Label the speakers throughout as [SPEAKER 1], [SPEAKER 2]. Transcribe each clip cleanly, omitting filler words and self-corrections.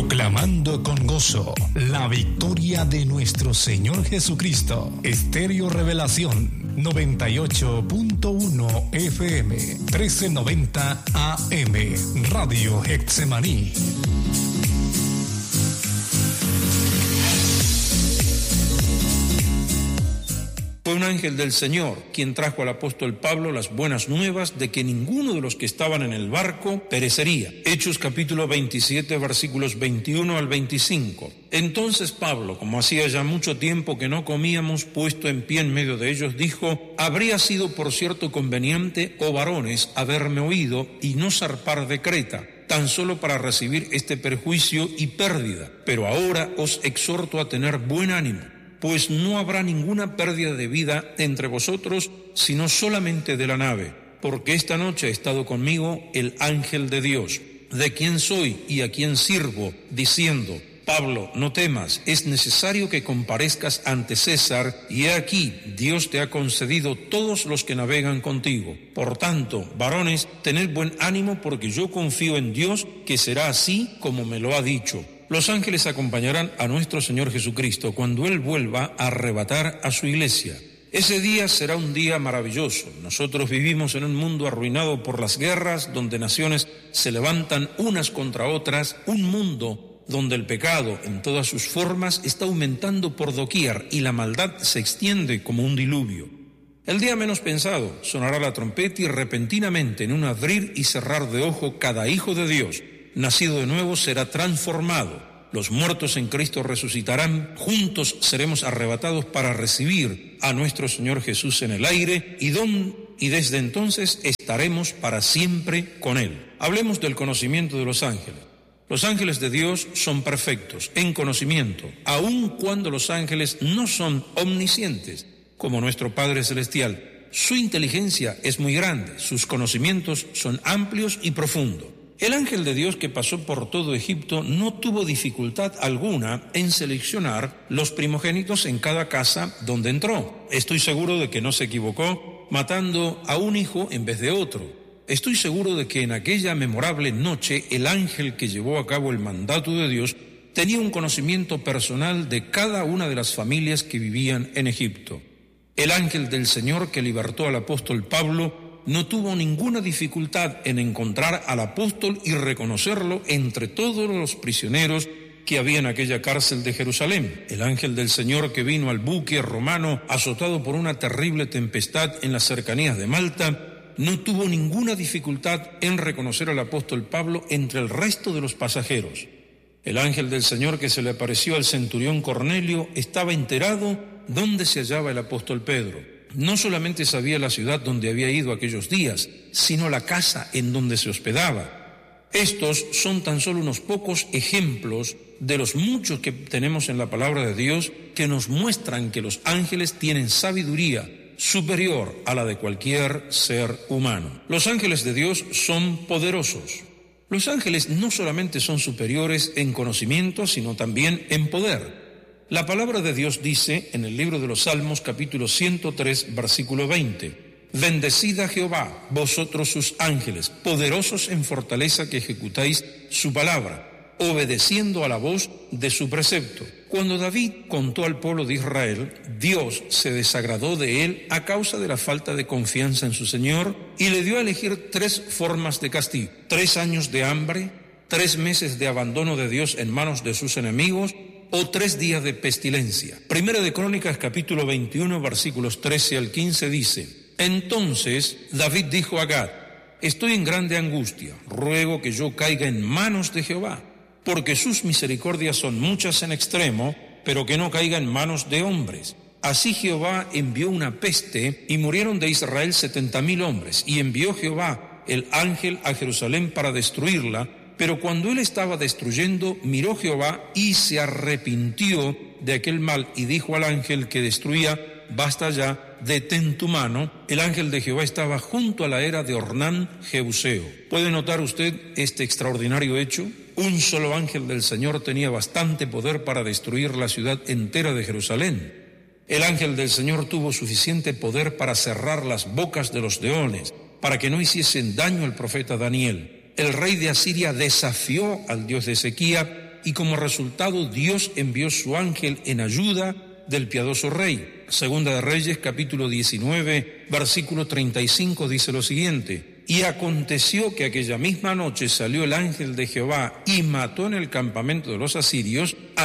[SPEAKER 1] Proclamando con gozo la victoria de nuestro Señor Jesucristo. Estéreo Revelación 98.1 FM 1390 AM Radio Getsemaní.
[SPEAKER 2] Fue un ángel del Señor quien trajo al apóstol Pablo las buenas nuevas de que ninguno de los que estaban en el barco perecería. Hechos capítulo 27 versículos 21 al 25. Entonces Pablo, como hacía ya mucho tiempo que no comíamos, puesto en pie en medio de ellos, dijo: habría sido por cierto conveniente, oh varones, haberme oído y no zarpar de Creta, tan solo para recibir este perjuicio y pérdida. Pero ahora os exhorto a tener buen ánimo, pues no habrá ninguna pérdida de vida entre vosotros, sino solamente de la nave, porque esta noche ha estado conmigo el ángel de Dios, de quien soy y a quien sirvo, diciendo: Pablo, no temas, es necesario que comparezcas ante César, y he aquí, Dios te ha concedido todos los que navegan contigo. Por tanto, varones, tened buen ánimo, porque yo confío en Dios, que será así como me lo ha dicho. Los ángeles acompañarán a nuestro Señor Jesucristo cuando Él vuelva a arrebatar a su iglesia. Ese día será un día maravilloso. Nosotros vivimos en un mundo arruinado por las guerras, donde naciones se levantan unas contra otras, un mundo donde el pecado en todas sus formas está aumentando por doquier y la maldad se extiende como un diluvio. El día menos pensado sonará la trompeta y repentinamente, en un abrir y cerrar de ojo, cada hijo de Dios nacido de nuevo será transformado. Los muertos en Cristo resucitarán, juntos seremos arrebatados para recibir a nuestro Señor Jesús en el aire y desde entonces estaremos para siempre con Él. Hablemos del conocimiento de los ángeles. Los ángeles de Dios son perfectos en conocimiento, aun cuando los ángeles no son omniscientes, como nuestro Padre Celestial. Su inteligencia es muy grande, sus conocimientos son amplios y profundos. El ángel de Dios que pasó por todo Egipto no tuvo dificultad alguna en seleccionar los primogénitos en cada casa donde entró. Estoy seguro de que no se equivocó matando a un hijo en vez de otro. Estoy seguro de que en aquella memorable noche el ángel que llevó a cabo el mandato de Dios tenía un conocimiento personal de cada una de las familias que vivían en Egipto. El ángel del Señor que libertó al apóstol Pablo no tuvo ninguna dificultad en encontrar al apóstol y reconocerlo entre todos los prisioneros que había en aquella cárcel de Jerusalén. El ángel del Señor que vino al buque romano azotado por una terrible tempestad en las cercanías de Malta no tuvo ninguna dificultad en reconocer al apóstol Pablo entre el resto de los pasajeros. El ángel del Señor que se le apareció al centurión Cornelio estaba enterado dónde se hallaba el apóstol Pedro. No solamente sabía la ciudad donde había ido aquellos días, sino la casa en donde se hospedaba. Estos son tan solo unos pocos ejemplos de los muchos que tenemos en la palabra de Dios que nos muestran que los ángeles tienen sabiduría superior a la de cualquier ser humano. Los ángeles de Dios son poderosos. Los ángeles no solamente son superiores en conocimiento, sino también en poder. La palabra de Dios dice en el libro de los Salmos, capítulo 103, versículo 20: Bendecid a Jehová, vosotros sus ángeles, poderosos en fortaleza que ejecutáis su palabra, obedeciendo a la voz de su precepto. Cuando David contó al pueblo de Israel, Dios se desagradó de él a causa de la falta de confianza en su Señor y le dio a elegir 3 formas de castigo: 3 años de hambre, 3 meses de abandono de Dios en manos de sus enemigos, o 3 días de pestilencia. Primera de Crónicas, capítulo 21, versículos 13 al 15 dice: Entonces David dijo a Gad: Estoy en grande angustia, ruego que yo caiga en manos de Jehová, porque sus misericordias son muchas en extremo, pero que no caiga en manos de hombres. Así Jehová envió una peste, y murieron de Israel 70,000 hombres, y envió Jehová el ángel a Jerusalén para destruirla. Pero cuando él estaba destruyendo, miró Jehová y se arrepintió de aquel mal y dijo al ángel que destruía: Basta ya, detén tu mano. El ángel de Jehová estaba junto a la era de Ornán Jebuseo. ¿Puede notar usted este extraordinario hecho? Un solo ángel del Señor tenía bastante poder para destruir la ciudad entera de Jerusalén. El ángel del Señor tuvo suficiente poder para cerrar las bocas de los leones, para que no hiciesen daño al profeta Daniel. El rey de Asiria desafió al Dios de Ezequiel y como resultado Dios envió su ángel en ayuda del piadoso rey. Segunda de Reyes, capítulo 19, versículo 35 dice lo siguiente: y aconteció que aquella misma noche salió el ángel de Jehová y mató en el campamento de los asirios a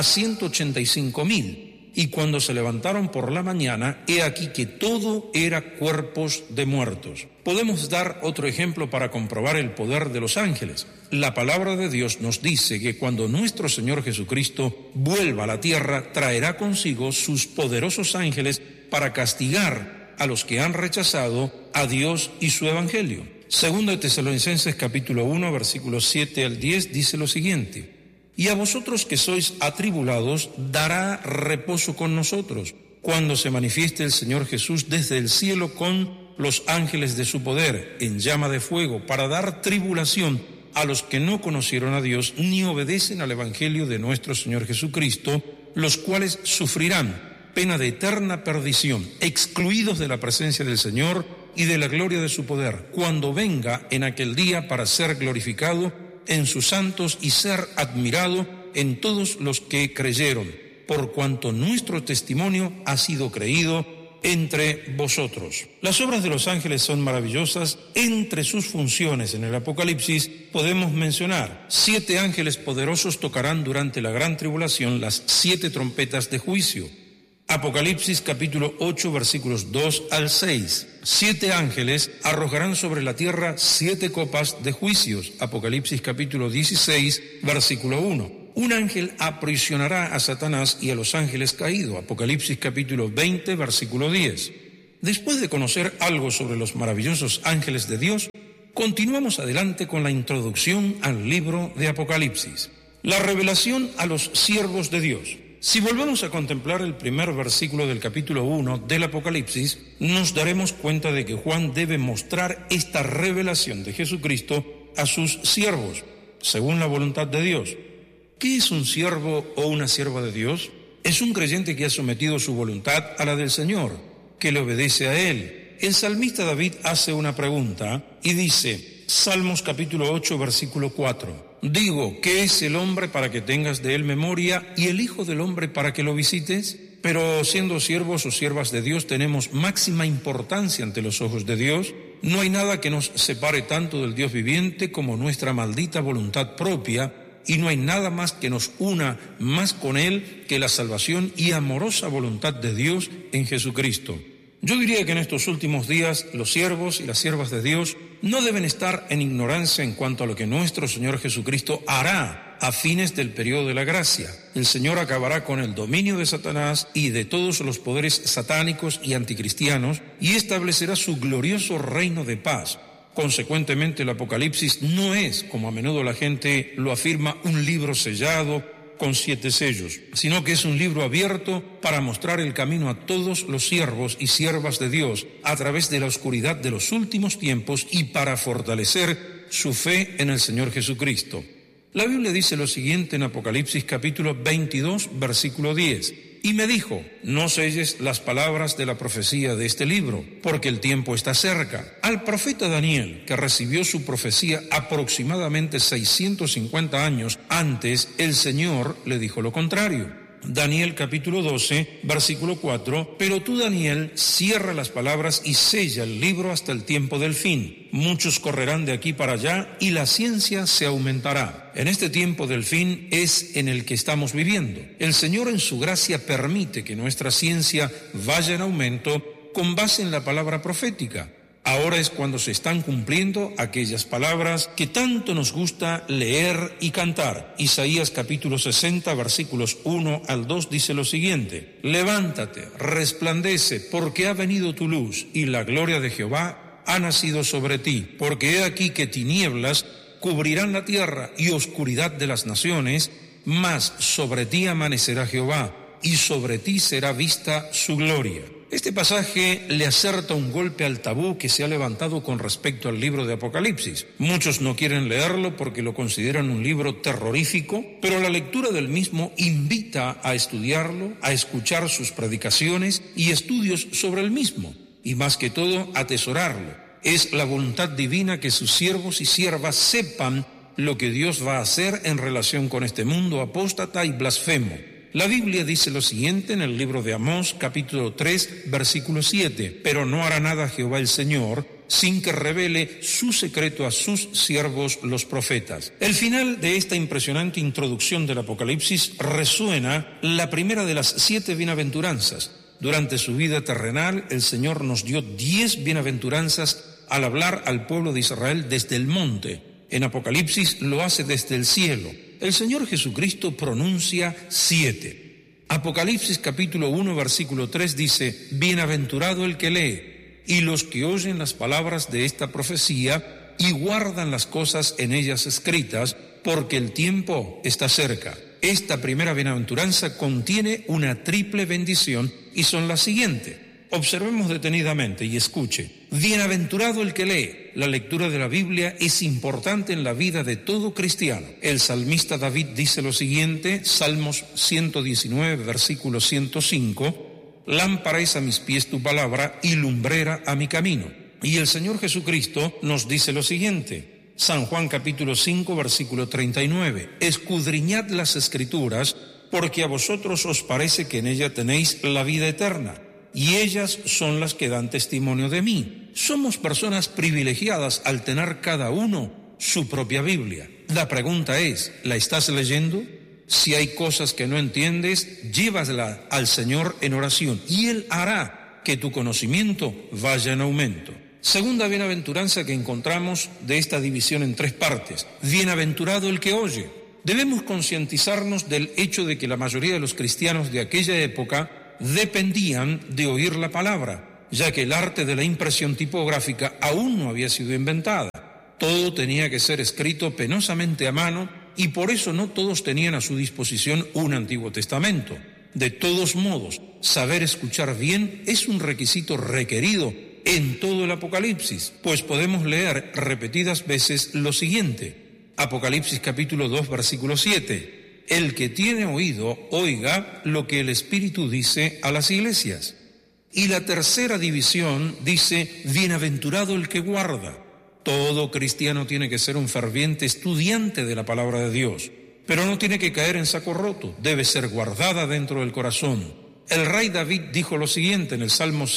[SPEAKER 2] 185,000. Y cuando se levantaron por la mañana, he aquí que todo era cuerpos de muertos. Podemos dar otro ejemplo para comprobar el poder de los ángeles. La palabra de Dios nos dice que cuando nuestro Señor Jesucristo vuelva a la tierra, traerá consigo sus poderosos ángeles para castigar a los que han rechazado a Dios y su evangelio. Segundo de Tesalonicenses capítulo 1, versículos 7 al 10 dice lo siguiente: y a vosotros que sois atribulados, dará reposo con nosotros, cuando se manifieste el Señor Jesús desde el cielo con los ángeles de su poder, en llama de fuego, para dar tribulación a los que no conocieron a Dios, ni obedecen al Evangelio de nuestro Señor Jesucristo, los cuales sufrirán pena de eterna perdición, excluidos de la presencia del Señor y de la gloria de su poder, cuando venga en aquel día para ser glorificado en sus santos y ser admirado en todos los que creyeron, por cuanto nuestro testimonio ha sido creído entre vosotros. Las obras de los ángeles son maravillosas. Entre sus funciones en el Apocalipsis podemos mencionar: 7 ángeles poderosos tocarán durante la gran tribulación las 7 trompetas de juicio. Apocalipsis capítulo 8 versículos 2 al 6. 7 ángeles arrojarán sobre la tierra 7 copas de juicios. Apocalipsis capítulo 16 versículo 1. Un ángel aprisionará a Satanás y a los ángeles caídos. Apocalipsis capítulo 20 versículo 10. Después de conocer algo sobre los maravillosos ángeles de Dios, continuamos adelante con la introducción al libro de Apocalipsis. La revelación a los siervos de Dios. Si volvemos a contemplar el primer versículo del capítulo 1 del Apocalipsis, nos daremos cuenta de que Juan debe mostrar esta revelación de Jesucristo a sus siervos, según la voluntad de Dios. ¿Qué es un siervo o una sierva de Dios? Es un creyente que ha sometido su voluntad a la del Señor, que le obedece a Él. El salmista David hace una pregunta y dice, Salmos capítulo 8, versículo 4, digo, ¿qué es el hombre para que tengas de él memoria y el hijo del hombre para que lo visites? Pero siendo siervos o siervas de Dios tenemos máxima importancia ante los ojos de Dios. No hay nada que nos separe tanto del Dios viviente como nuestra maldita voluntad propia, y no hay nada más que nos una más con Él que la salvación y amorosa voluntad de Dios en Jesucristo. Yo diría que en estos últimos días los siervos y las siervas de Dios no deben estar en ignorancia en cuanto a lo que nuestro Señor Jesucristo hará a fines del periodo de la gracia. El Señor acabará con el dominio de Satanás y de todos los poderes satánicos y anticristianos y establecerá su glorioso reino de paz. Consecuentemente, el Apocalipsis no es, como a menudo la gente lo afirma, un libro sellado con 7 sellos, sino que es un libro abierto para mostrar el camino a todos los siervos y siervas de Dios a través de la oscuridad de los últimos tiempos y para fortalecer su fe en el Señor Jesucristo. La Biblia dice lo siguiente en Apocalipsis capítulo 22, versículo 10. Y me dijo, no selles las palabras de la profecía de este libro, porque el tiempo está cerca. Al profeta Daniel, que recibió su profecía aproximadamente 650 años antes, el Señor le dijo lo contrario. Daniel capítulo 12, versículo 4, pero tú, Daniel, cierra las palabras y sella el libro hasta el tiempo del fin. Muchos correrán de aquí para allá y la ciencia se aumentará. En este tiempo del fin es en el que estamos viviendo. El Señor en su gracia permite que nuestra ciencia vaya en aumento con base en la palabra profética. Ahora es cuando se están cumpliendo aquellas palabras que tanto nos gusta leer y cantar. Isaías capítulo 60, versículos 1 al 2 dice lo siguiente, levántate, resplandece, porque ha venido tu luz y la gloria de Jehová ha nacido sobre ti. Porque he aquí que tinieblas cubrirán la tierra y oscuridad de las naciones, mas sobre ti amanecerá Jehová y sobre ti será vista su gloria. Este pasaje le acerta un golpe al tabú que se ha levantado con respecto al libro de Apocalipsis. Muchos no quieren leerlo porque lo consideran un libro terrorífico, pero la lectura del mismo invita a estudiarlo, a escuchar sus predicaciones y estudios sobre el mismo, y más que todo, atesorarlo. Es la voluntad divina que sus siervos y siervas sepan lo que Dios va a hacer en relación con este mundo apóstata y blasfemo. La Biblia dice lo siguiente en el libro de Amós, capítulo 3, versículo 7, pero no hará nada Jehová el Señor sin que revele su secreto a sus siervos los profetas. El final de esta impresionante introducción del Apocalipsis resuena la primera de las 7 bienaventuranzas. Durante su vida terrenal, el Señor nos dio 10 bienaventuranzas al hablar al pueblo de Israel desde el monte. En Apocalipsis lo hace desde el cielo. El Señor Jesucristo pronuncia 7. Apocalipsis capítulo 1, versículo 3 dice, bienaventurado el que lee y los que oyen las palabras de esta profecía y guardan las cosas en ellas escritas, porque el tiempo está cerca. Esta primera bienaventuranza contiene una triple bendición y son las siguientes. Observemos detenidamente y escuche. Bienaventurado el que lee. La lectura de la Biblia es importante en la vida de todo cristiano. El salmista David dice lo siguiente, Salmos 119, versículo 105, lámpara es a mis pies tu palabra y lumbrera a mi camino. Y el Señor Jesucristo nos dice lo siguiente, San Juan capítulo 5, versículo 39, escudriñad las Escrituras, porque a vosotros os parece que en ella tenéis la vida eterna, y ellas son las que dan testimonio de mí. Somos personas privilegiadas al tener cada uno su propia Biblia. La pregunta es, ¿la estás leyendo? Si hay cosas que no entiendes, llévasla al Señor en oración, y Él hará que tu conocimiento vaya en aumento. Segunda bienaventuranza que encontramos de esta división en 3 partes. Bienaventurado el que oye. Debemos concientizarnos del hecho de que la mayoría de los cristianos de aquella época dependían de oír la palabra, ya que el arte de la impresión tipográfica aún no había sido inventada. Todo tenía que ser escrito penosamente a mano y por eso no todos tenían a su disposición un Antiguo Testamento. De todos modos, saber escuchar bien es un requisito requerido en todo el Apocalipsis, pues podemos leer repetidas veces lo siguiente. Apocalipsis capítulo 2, versículo 7. El que tiene oído, oiga lo que el Espíritu dice a las iglesias. Y la tercera división dice, bienaventurado el que guarda. Todo cristiano tiene que ser un ferviente estudiante de la palabra de Dios, pero no tiene que caer en saco roto, debe ser guardada dentro del corazón. El rey David dijo lo siguiente en el Salmo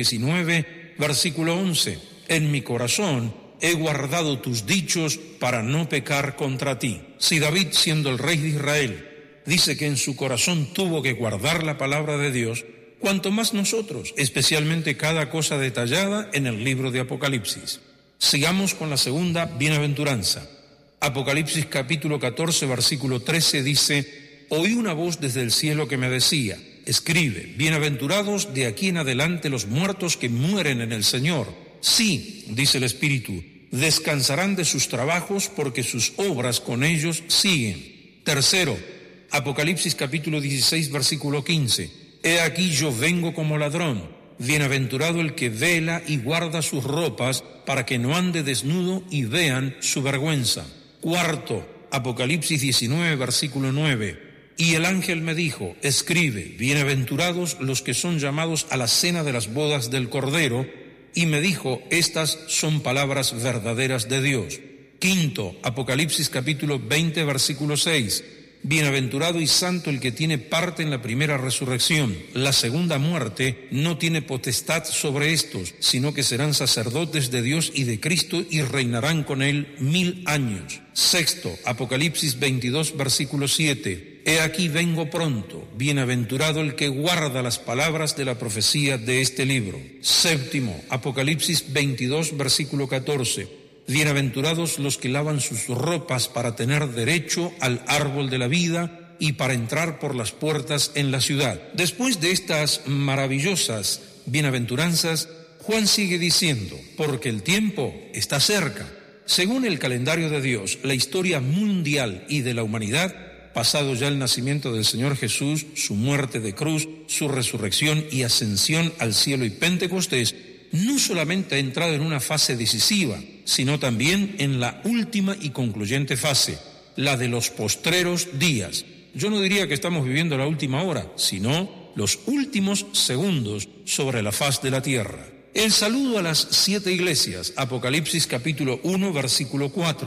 [SPEAKER 2] 119, versículo 11, en mi corazón he guardado tus dichos para no pecar contra ti. Si David, siendo el rey de Israel, dice que en su corazón tuvo que guardar la palabra de Dios, cuanto más nosotros, especialmente cada cosa detallada en el libro de Apocalipsis. Sigamos con la segunda bienaventuranza. Apocalipsis capítulo 14, versículo 13 dice, oí una voz desde el cielo que me decía, escribe, bienaventurados de aquí en adelante los muertos que mueren en el Señor. Sí, dice el Espíritu, descansarán de sus trabajos porque sus obras con ellos siguen. Tercero, Apocalipsis capítulo 16, versículo 15. He aquí yo vengo como ladrón. Bienaventurado el que vela y guarda sus ropas para que no ande desnudo y vean su vergüenza. Cuarto, Apocalipsis 19, versículo 9. Y el ángel me dijo, escribe, bienaventurados los que son llamados a la cena de las bodas del Cordero, y me dijo, estas son palabras verdaderas de Dios. Quinto, Apocalipsis capítulo 20, versículo 6. Bienaventurado y santo el que tiene parte en la primera resurrección. La segunda muerte no tiene potestad sobre estos, sino que serán sacerdotes de Dios y de Cristo y reinarán con él 1000 años. Sexto, Apocalipsis 22, versículo 7. He aquí vengo pronto, bienaventurado el que guarda las palabras de la profecía de este libro. Séptimo, Apocalipsis 22, versículo 14. Bienaventurados los que lavan sus ropas para tener derecho al árbol de la vida y para entrar por las puertas en la ciudad. Después de estas maravillosas bienaventuranzas, Juan sigue diciendo, porque el tiempo está cerca. Según el calendario de Dios, la historia mundial y de la humanidad, pasado ya el nacimiento del Señor Jesús, su muerte de cruz, su resurrección y ascensión al cielo y Pentecostés, no solamente ha entrado en una fase decisiva, sino también en la última y concluyente fase, la de los postreros días. Yo no diría que estamos viviendo la última hora, sino los últimos segundos sobre la faz de la tierra. El saludo a las 7 iglesias, Apocalipsis capítulo 1, versículo 4.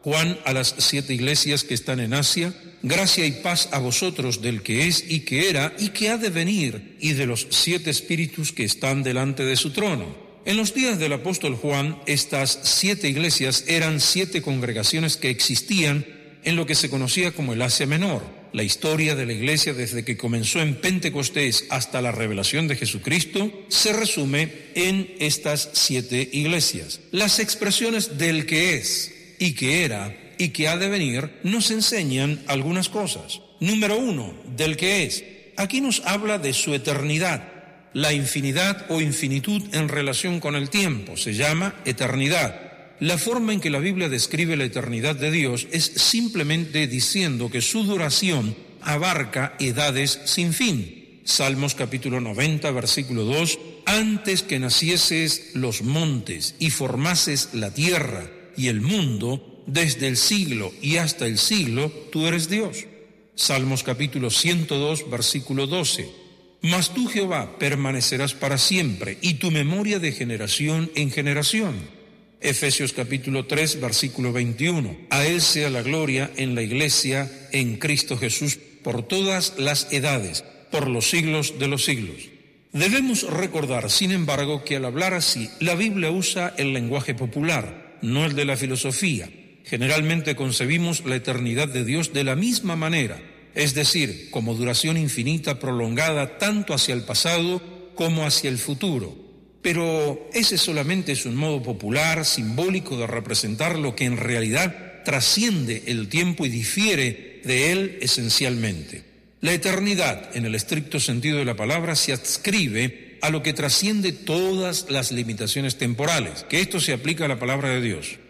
[SPEAKER 2] Juan a las 7 iglesias que están en Asia: gracia y paz a vosotros del que es y que era y que ha de venir, y de los 7 espíritus que están delante de su trono. En los días del apóstol Juan, estas 7 iglesias eran 7 congregaciones que existían en lo que se conocía como el Asia Menor. La historia de la iglesia desde que comenzó en Pentecostés hasta la revelación de Jesucristo se resume en estas 7 iglesias. Las expresiones del que es y que era y que ha de venir nos enseñan algunas cosas. Número 1, del que es. Aquí nos habla de su eternidad. La infinidad o infinitud en relación con el tiempo se llama eternidad. La forma en que la Biblia describe la eternidad de Dios es simplemente diciendo que su duración abarca edades sin fin. Salmos capítulo 90, versículo 2: antes que nacieses los montes y formases la tierra y el mundo, desde el siglo y hasta el siglo, tú eres Dios. Salmos capítulo 102, versículo 12: mas tú, Jehová, permanecerás para siempre, y tu memoria de generación en generación. Efesios capítulo 3, versículo 21: a Él sea la gloria en la Iglesia, en Cristo Jesús, por todas las edades, por los siglos de los siglos. Debemos recordar, sin embargo, que al hablar así, la Biblia usa el lenguaje popular, no el de la filosofía. Generalmente concebimos la eternidad de Dios de la misma manera, es decir, como duración infinita prolongada tanto hacia el pasado como hacia el futuro. Pero ese solamente es un modo popular, simbólico de representar lo que en realidad trasciende el tiempo y difiere de él esencialmente. La eternidad, en el estricto sentido de la palabra, se adscribe a lo que trasciende todas las limitaciones temporales, que esto se aplica a la palabra de Dios.